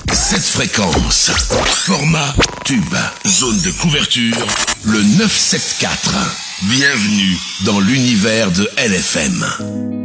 Cette fréquence, format tube, zone de couverture, le 974. Bienvenue dans l'univers de LFM.